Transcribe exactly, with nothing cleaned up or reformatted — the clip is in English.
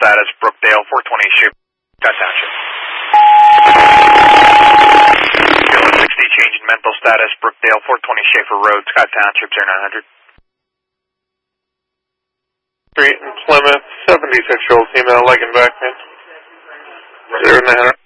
status, Brookdale, four twenty Schaefer, Scott Township. one sixty, change in mental status, Brookdale, four twenty Schaefer Road, Scott Township, zero nine hundred. Street in Plymouth, seventy-six year old female, leg and back pain. zero nine hundred.